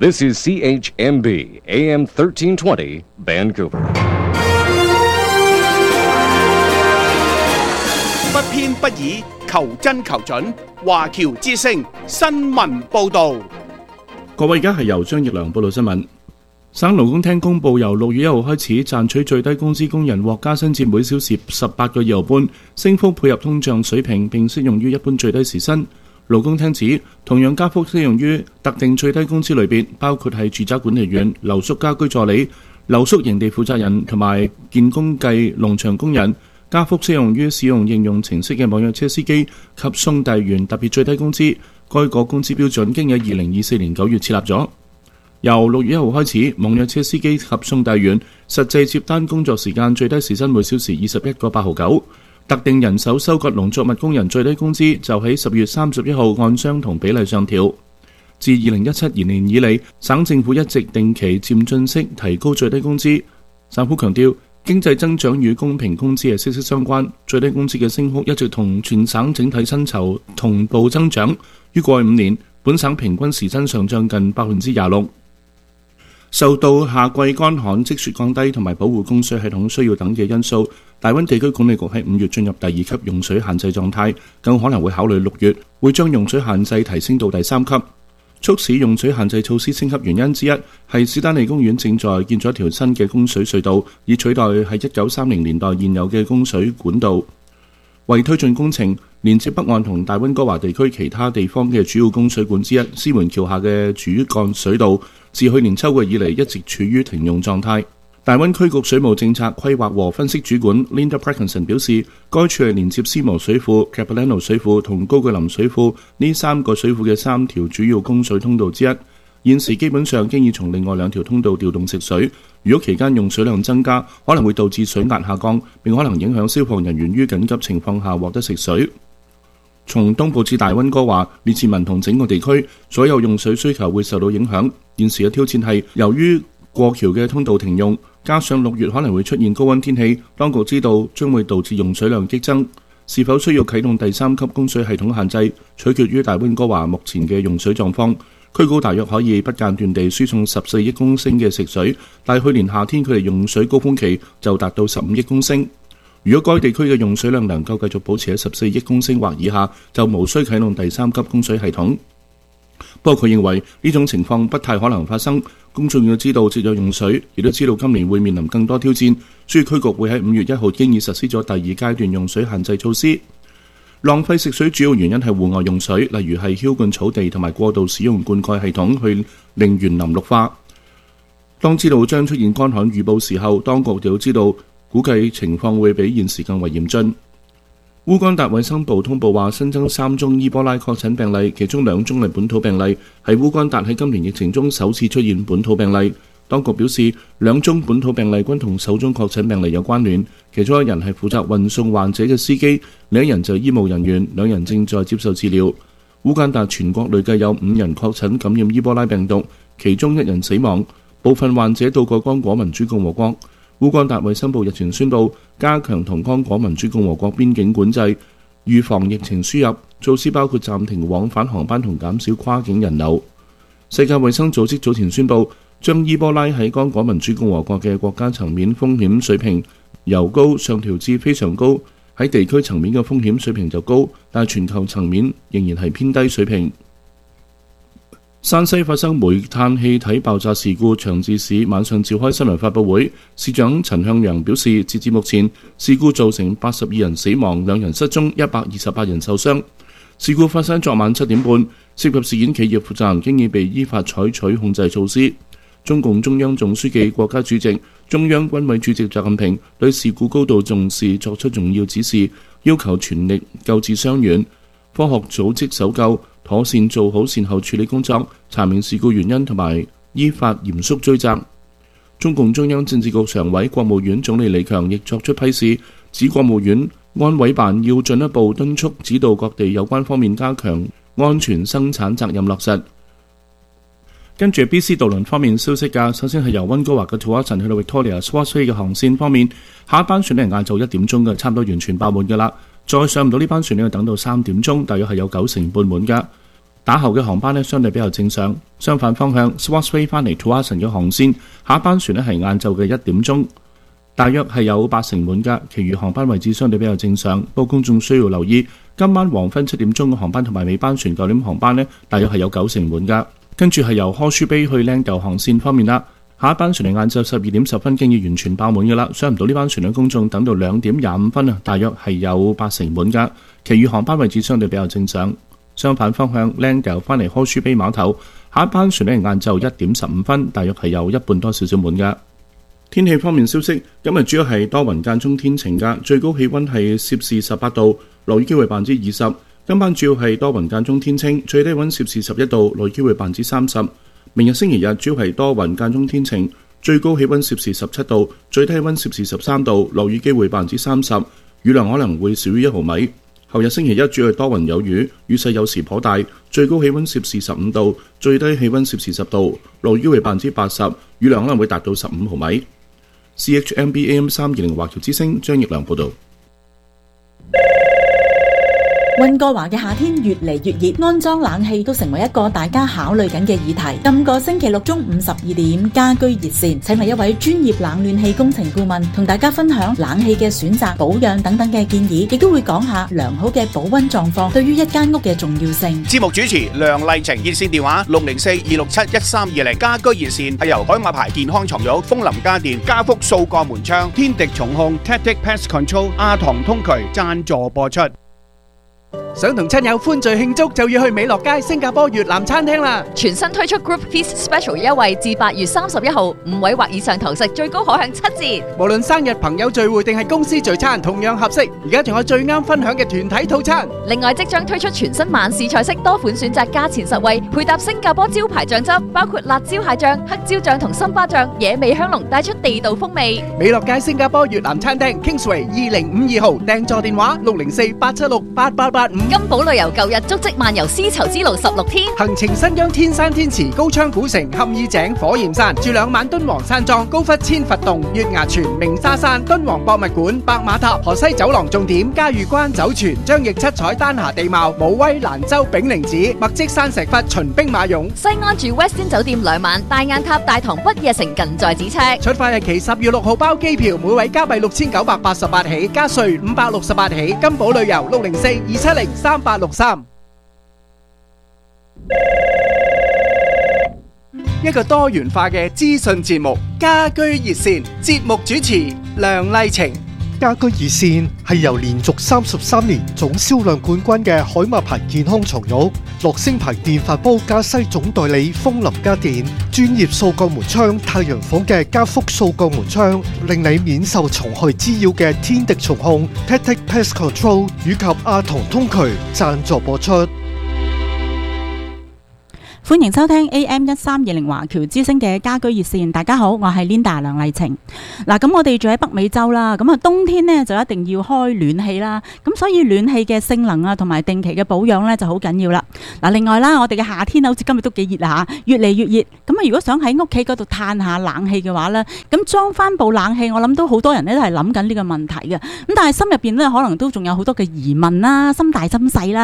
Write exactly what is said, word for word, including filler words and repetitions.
This is C H M B, A M thirteen twenty, Vancouver. 不偏不倚，求真求準。華僑之聲新聞報導。 各位，而家係由張奕良報道新聞。省勞工廳公佈，由六月一號開始，賺取最低工資工人獲加薪至每小時十八個二毫半，升幅配合通脹水平，並適用於一般最低時薪。勞工廳指，同樣加幅適用於特定最低工資類別，包括係住宅管理員、留宿家居助理、留宿營地負責人同埋建工計農場工人。加幅適用於使用應用程式嘅網約車司機及送遞員特別最低工資。該個工資標準經喺二零二四年九月設立咗。由六月一號開始，網約車司機及送遞員實際接單工作時間最低時薪每小時二十一個八毫九。特定人手收割農作物工人最低工資就喺十月三十一號按相同比例上調。自二零一七年以嚟，省政府一直定期漸進式提高最低工資。省府強調，經濟增長與公平工資係息息相關，最低工資嘅升幅一直同全省整體薪酬同步增長。於過去五年，本省平均時薪上漲近百分之廿六。受到夏季乾旱、積雪降低同埋保護供水系統需要等嘅因素，大溫地區管理局喺五月進入第二級用水限制狀態，更可能會考慮六月會將用水限制提升到第三級。促使用水限制措施升級原因之一係史丹利公園正在建咗一條新嘅供水隧道，以取代喺一九三零年代現有嘅供水管道。為推進工程，連接北岸同大溫哥華地區其他地方嘅主要供水管之一獅門橋下嘅主幹水道，自去年秋季以嚟一直處於停用狀態。大溫區局水務政策規劃和分析主管 Linda Parkinson 表示，該處係連接斯摩水庫、Capilano 水庫同高句林水庫呢三個水庫嘅三條主要供水通道之一。現時基本上經已從另外兩條通道調動食水，如果期間用水量增加，可能會導致水壓下降，並可能影響消防人員於緊急情況下獲得食水。從東部至大溫哥華、列治文同整個地區，所有用水需求會受到影響。現時嘅挑戰係由於過橋嘅通道停用，加上六月可能會出現高溫天氣，當局知道將會導致用水量激增。是否需要啟動第三級供水系統限制，取決於大溫哥華目前嘅用水狀況。區高大約可以不間斷地輸送十四億公升嘅食水，但去年夏天佢哋用水高峰期就達到十五億公升。如果該地區嘅用水量能夠繼續保持喺十四億公升或以下，就無需啟動第三級供水系統。不過佢認為呢種情況不太可能發生，公眾要知道節約用水，亦都知道今年會面臨更多挑戰，所以區局會喺五月一號經已實施咗第二階段用水限制措施。浪費食水主要原因係戶外用水，例如係澆灌草地同埋過度使用灌溉系統去令園林綠化。當知道將出現乾旱預報時候，當局就要知道估計情況會比現時更為嚴峻。烏干達衛生部通報話新增三宗伊波拉確診病例，其中兩宗係本土病例，係烏干達喺今年疫情中首次出現本土病例。當局表示，兩宗本土病例均同首宗確診病例有關聯，其中一人係負責運送患者嘅司機，另一人就係醫務人員，兩人正在接受治療。烏干達全國累計有五人確診感染伊波拉病毒，其中一人死亡，部分患者到過剛果民主共和國。烏干達衛生部日前宣布加強同剛果民主共和國邊境管制，預防疫情輸入，措施包括暫停往返航班同減少跨境人流。世界衛生組織早前宣布將伊波拉喺剛果民主共和國嘅國家層面風險水平由高上調至非常高，喺地區層面嘅風險水平就高，但全球層面仍然係偏低水平。山西發生煤炭氣體爆炸事故，長治市晚上召開新聞發佈會，市長陳向陽表示，截至目前，事故造成八十二人死亡，兩人失蹤，一百二十八人受傷。事故發生昨晚七點半，涉及事件企業負責人經已被依法採取控制措施。中共中央總書記、國家主席、中央軍委主席習近平對事故高度重視，作出重要指示，要求全力救治傷員，科學組織搜救，妥善做好善後處理工作，查明事故原因同埋依法嚴肅追責。中共中央政治局常委、國務院總理李強亦作出批示，指國務院安委辦要進一步敦促指導各地有關方面加強安全生產責任落實。跟住 B C 渡輪方面消息㗎，首先係由溫哥華嘅土瓦臣去到 Victoria Swartz Bay 嘅航線方面，下一班船咧晏晝一點鐘嘅，差唔多完全爆滿㗎啦。再上唔到呢班船咧，要等到三點鐘，大約係有九成半滿㗎。 打後嘅航班呢相對比較正常。相反方向 Swansea 翻嚟 Tuason 嘅航線，下一班船呢係晏晝嘅一點鐘，大約係有八成滿㗎，其餘航班位置相對比較正常。不過公眾需要留意，今晚黃昏七點鐘嘅航班同埋尾班船九點航班呢，大約係有九成滿㗎。跟住係由 Horseshoe Bay 去 Langdale 航線方面啦，下一班船係晏晝十二點十分經已完全爆滿㗎啦，上唔到呢班船嘅公眾等到兩點廿五分啊，大約係有八成滿㗎，其餘航班位置相對比較正常。相反方向 Langdale 翻嚟 Horseshoe Bay 碼頭，下一班船呢係晏晝一點十五分，大約係有一半多少少滿㗎。天氣方面消息，今日主要係多雲間中天晴㗎，最高氣溫係攝氏十八度，落雨機會百分之二十。今晚主要係多雲間中天晴，最低溫攝氏十一度，落雨機會百分之三十。明日星期日主要係多雲間中天晴，最高氣溫攝氏十七度，最低溫攝氏十三度，落雨機會百分之三十，雨量可能會少於一毫米。後日星期一主要係多雲有雨，雨勢有時頗大，最高氣溫攝氏十五度，最低氣溫攝氏十度，落雨機會百分之八十，雨量可能會達到十五毫米。C H M B A M 三二零華僑之聲張奕良報道。 溫哥華嘅夏天越嚟越熱，安裝冷氣都成為一個大家考慮緊嘅議題。今個星期六中午十二點，家居熱線請嚟一位專業冷暖氣工程顧問，同大家分享冷氣嘅選擇、保養等等嘅建議，亦都會講下良好嘅保溫狀況對於一間屋嘅重要性。 節目主持梁麗晴，熱線電話六零四二六七一三二零。家居熱線係由海馬牌健康床褥、風林家電、家福掃過門窗、天敵重控、Tactic Pest Control、阿唐通渠贊助播出。 想同親友歡聚慶祝，就要去美樂街新加坡越南餐廳啦！ 全新推出 Group Feast Special 優惠，至八月三十一號，五位或以上堂食最高可享七折。 無論生日、朋友聚會定係公司聚餐，同樣合適。而家仲有最啱分享嘅團體套餐。 另外，即將推出全新晚市菜式，多款選擇，價錢實惠，配搭新加坡招牌醬汁，包括辣椒蟹醬、黑椒醬同森巴醬，野味香濃，帶出地道風味。 美樂街新加坡越南餐廳 Kingsway 二零五二號，訂座電話六零四八七六八八八五。 金寶旅遊舊日足跡漫遊絲綢之路十六天， 行程新疆天山天池、高昌古城、坎耳井、火焰山，住兩晚敦煌山莊、高窟千佛洞、月牙泉、鳴沙山、敦煌博物館、白馬塔、河西走廊重點、嘉峪關酒泉、張掖七彩丹霞地貌、武威蘭州炳靈寺、墨跡山石窟、秦兵馬俑。 西安住 Westin 酒店兩晚，大雁塔、大唐不夜城近在咫尺。 出發日期十月六號，包機票，每位加幣六千九百八十八起，加稅五百六十八起。金寶旅遊六零四二七零三八六三。一個多元化嘅資訊節目，家居熱線，節目主持梁麗晴。 家居熱線係由連續三十三年總銷量冠軍嘅海馬牌健康床褥、樂聲牌電飯煲加西總代理風林家電、專業掃過門窗太陽房嘅家福掃過門窗，令你免受蟲害滋擾嘅天敵蟲控 Tactic Pest Control 以及阿童通渠贊助播出。 歡迎收聽 A M 一三二零華僑之聲嘅家居熱線。大家好，我係 Linda 梁麗晴。嗱，咁我哋住喺北美洲啦，咁啊冬天呢就一定要開暖氣啦。咁所以暖氣嘅性能啊，同埋定期嘅保養呢就好緊要啦。嗱，另外啦，我哋嘅夏天好似今日都幾熱啊吓，越嚟越熱。咁啊，如果想喺屋企嗰度嘆下冷氣嘅話呢，咁裝翻部冷氣，我諗都好多人呢都係諗緊呢個問題嘅。咁但係心入邊呢，可能都仲有好多嘅疑問啦，心大心細啦。